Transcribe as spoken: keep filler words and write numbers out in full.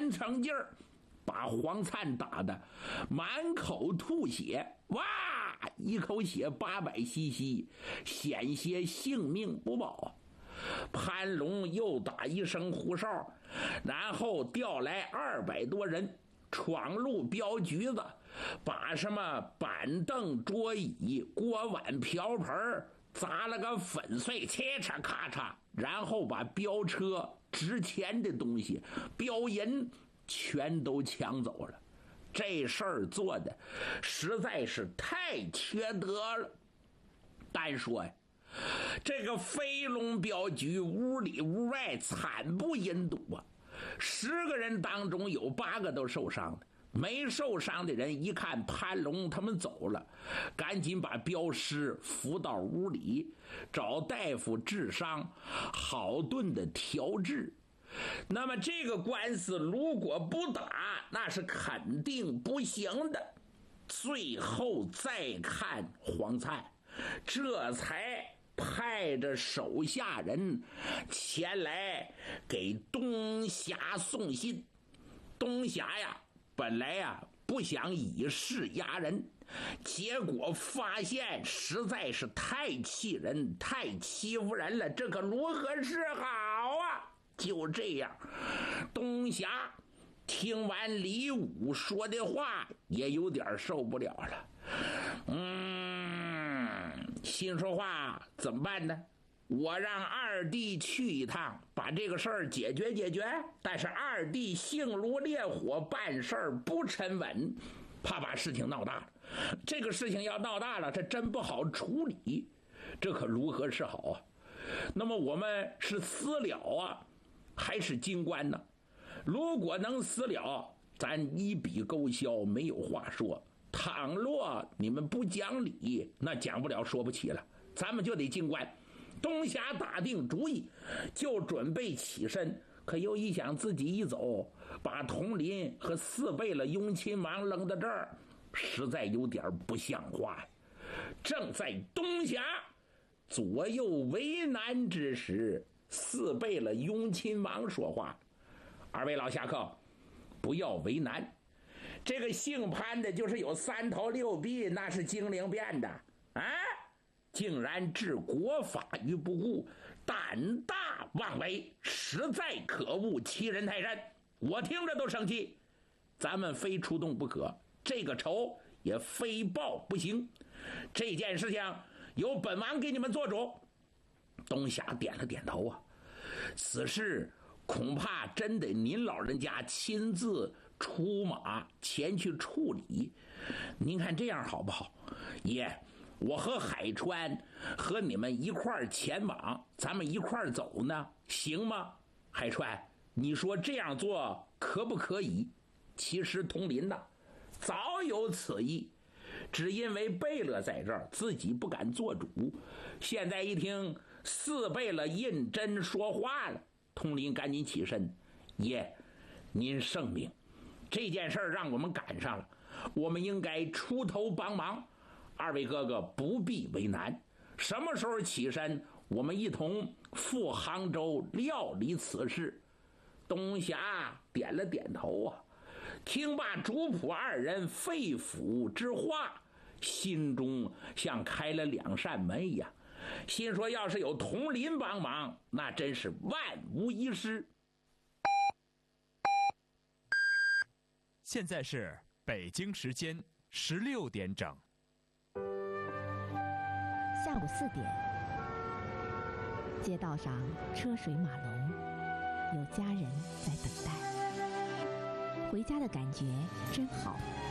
三层劲儿，把黄灿打得满口吐血，哇，一口血八百西西，险些性命不保。潘龙又打一声呼哨，然后调来二百多人闯入镖局子，把什么板凳桌椅锅碗瓢盆砸了个粉碎，切嚓咔嚓，然后把镖车值钱的东西镖银全都抢走了。这事儿做的实在是太缺德了。单说呀，这个飞龙镖局屋里屋外惨不忍睹啊！十个人当中有八个都受伤的，没受伤的人一看潘龙他们走了，赶紧把镖师扶到屋里，找大夫治伤，好顿的调治。那么这个官司如果不打，那是肯定不行的。最后再看黄灿，这才派着手下人前来给东霞送信。东霞呀，本来呀不想以势压人，结果发现实在是太气人，太欺负人了，这可如何是好啊？就这样，东霞听完李武说的话，也有点受不了了。嗯，心说话怎么办呢？我让二弟去一趟，把这个事儿解决解决。但是二弟性如烈火，办事儿不沉稳，怕把事情闹大了。这个事情要闹大了，这真不好处理，这可如何是好啊？那么我们是私了啊，还是金官呢？如果能私了，咱一笔勾销，没有话说。倘若你们不讲理，那讲不了说不起了，咱们就得金官。东霞打定主意，就准备起身，可又一想自己一走，把佟林和四贝勒雍亲王扔到这儿，实在有点不像话呀。正在东霞左右为难之时，四贝勒雍亲王说话：二位老侠客，不要为难，这个姓潘的就是有三头六臂，那是精灵变的啊，竟然置国法于不顾，胆大妄为，实在可恶，欺人太甚，我听着都生气。咱们非出动不可，这个仇也非报不行，这件事情由本王给你们做主。东霞点了点头啊，此事恐怕真得您老人家亲自出马前去处理。您看这样好不好？爷，我和海川和你们一块儿前往，咱们一块儿走呢，行吗？海川，你说这样做可不可以？其实佟林呢早有此意，只因为贝勒在这儿，自己不敢做主。现在一听四贝勒认真说话了，佟林赶紧起身：爷，您圣明，这件事让我们赶上了，我们应该出头帮忙。二位哥哥不必为难，什么时候起身，我们一同赴杭州料理此事。东霞点了点头啊，听罢主仆二人肺腑之话，心中像开了两扇门一样，心说要是有佟林帮忙，那真是万无一失。 现在是北京时间十六点整。 下午四点，街道上车水马龙，有家人在等待。回家的感觉真好。